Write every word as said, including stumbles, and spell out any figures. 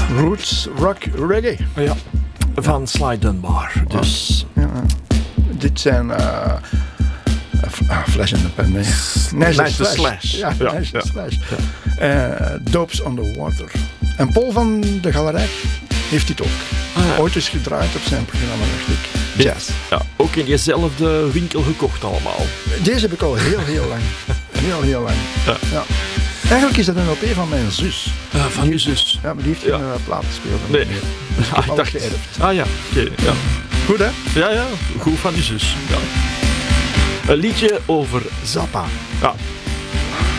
Roots rock reggae. Ja, van Sly Dunbar. Dus. Ja, ja. Dit zijn uh, uh, Flash in the Pen. Nee. Nice Nice Slash. Slash. Ja, Ja, Nice ja. Slash. Ja. Uh, Dopes on the Water. En Paul van de Galerij heeft dit ook. Ah, ja. Ooit eens gedraaid op zijn programma, dacht ik. Jazz. Ja, ook in diezelfde winkel gekocht allemaal. Deze heb ik al heel, heel lang. Heel, heel lang. Ja. Ja. Eigenlijk is dat een L P van mijn zus. Uh, van uw zus. Ja, maar die heeft Ja. geen uh, platenspeler. Nee. meer. Ah, Ik heb ik alles dacht. geërfd. Ah ja, oké. Okay, ja. Goed, hè? ja, ja, goed van uw zus. Ja. Een liedje over Zappa. Ja,